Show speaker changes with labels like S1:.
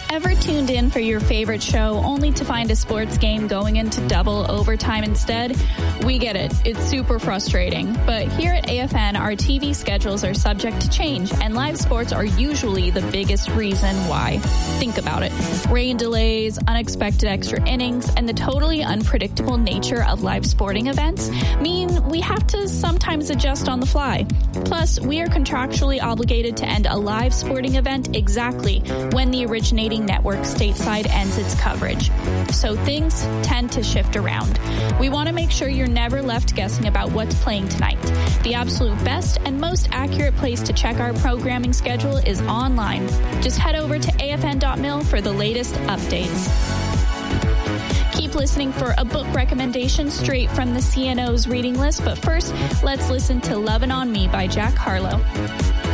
S1: Ever tuned in for your favorite show only to find a sports game going into double overtime instead? We get it. It's super frustrating. But here at AFN, our TV schedules are subject to change, and live sports are usually the biggest reason why. Think about it. Rain delays, unexpected extra innings, and the totally unpredictable nature of live sporting events mean we have to sometimes adjust on the fly. Plus, we are contractually obligated to end a live sporting event exactly when the originating network stateside ends its coverage. So things tend to shift around. We want to make sure you're never left guessing about what's playing tonight. The absolute best and most accurate place to check our programming schedule is online. Just head over to afn.mil for the latest updates. Keep listening for a book recommendation straight from the CNO's reading list, but first, let's listen to Lovin' on Me by Jack Harlow.